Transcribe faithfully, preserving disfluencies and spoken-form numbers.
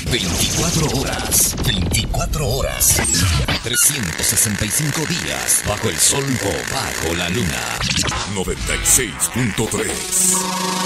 veinticuatro horas. veinticuatro horas. trescientos sesenta y cinco días bajo el sol o bajo la luna. noventa y seis punto tres